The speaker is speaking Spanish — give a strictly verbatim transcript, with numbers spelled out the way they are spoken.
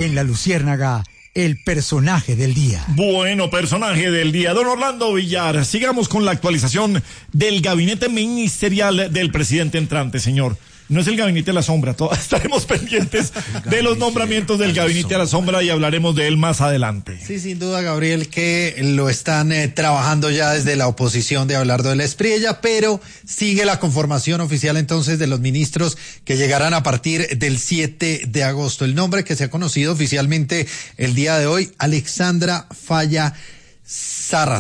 En La Luciérnaga, el personaje del día. Bueno, personaje del día, don Orlando Villar. Sigamos con la actualización del gabinete ministerial del presidente entrante, señor. No es el gabinete a la sombra, todos estaremos pendientes de los nombramientos del gabinete a la sombra y hablaremos de él más adelante. Sí, sin duda, Gabriel, que lo están eh, trabajando ya desde la oposición de Abelardo de la Espriella, pero sigue la conformación oficial entonces de los ministros que llegarán a partir del siete de agosto. El nombre que se ha conocido oficialmente el día de hoy, Alexandra Falla Zárraga.